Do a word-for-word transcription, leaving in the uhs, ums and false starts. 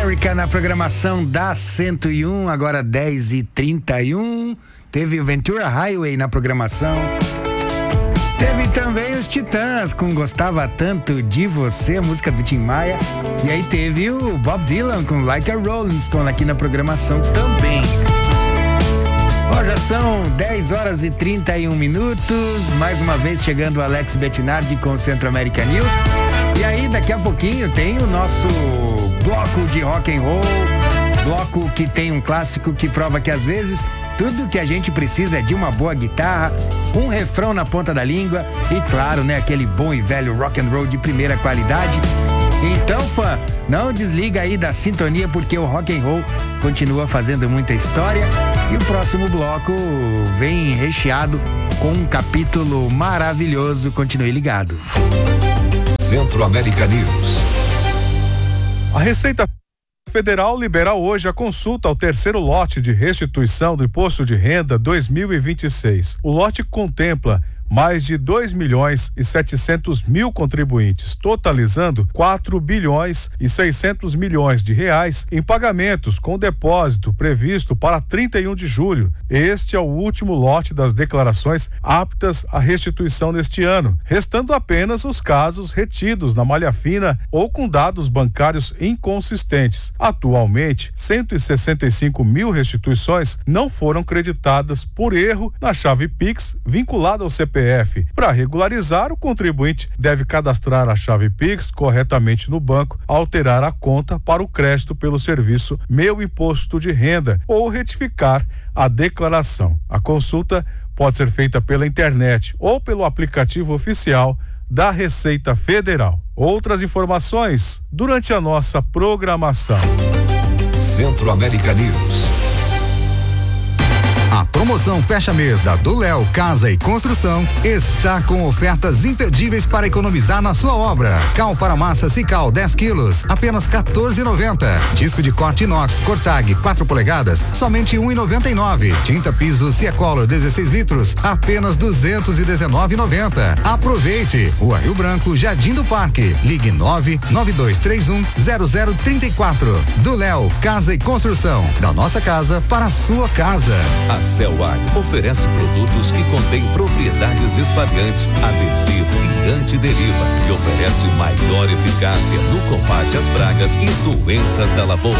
America na programação da cento e um, agora dez e trinta e um. Teve o Ventura Highway na programação. Teve também os Titãs com Gostava Tanto de Você, a música do Tim Maia. E aí teve o Bob Dylan com Like a Rolling Stone aqui na programação também. Ó, já são dez horas e trinta e um minutos. Mais uma vez chegando o Alex Bettinardi com o Centro América News. E aí daqui a pouquinho tem o nosso bloco de rock and roll. Bloco que tem um clássico que prova que às vezes tudo que a gente precisa é de uma boa guitarra, um refrão na ponta da língua e claro, né, aquele bom e velho rock and roll de primeira qualidade. Então, fã, não desliga aí da sintonia porque o rock and roll continua fazendo muita história e o próximo bloco vem recheado com um capítulo maravilhoso. Continue ligado. Centro América News. A Receita Federal libera hoje a consulta ao terceiro lote de restituição do Imposto de Renda dois mil e vinte e seis. O lote contempla mais de dois milhões e setecentos mil contribuintes, totalizando quatro bilhões e seiscentos milhões de reais em pagamentos com depósito previsto para trinta e um de julho. Este é o último lote das declarações aptas à restituição neste ano, restando apenas os casos retidos na malha fina ou com dados bancários inconsistentes. Atualmente, cento e sessenta e cinco mil restituições não foram creditadas por erro na chave Pix vinculada ao C P F. Para regularizar, o contribuinte deve cadastrar a chave Pix corretamente no banco, alterar a conta para o crédito pelo serviço Meu Imposto de Renda ou retificar a declaração. A consulta pode ser feita pela internet ou pelo aplicativo oficial da Receita Federal. Outras informações durante a nossa programação. Centro América News. A promoção fecha mês da do Léo Casa e Construção está com ofertas imperdíveis para economizar na sua obra. Cal para massa Cical dez quilos, apenas quatorze e noventa. Disco de corte inox Cortag quatro polegadas, somente um e noventa e nove. Tinta piso Ciacolor dezesseis litros, apenas duzentos e dezenove e noventa. Aproveite! Rua Rio Branco, Jardim do Parque. Ligue nove nove dois três um zero zero três quatro. Do Léo Casa e Construção, da nossa casa para a sua casa. A Celwag oferece produtos que contêm propriedades espalhantes, adesivo e antideriva e oferece maior eficácia no combate às pragas e doenças da lavoura.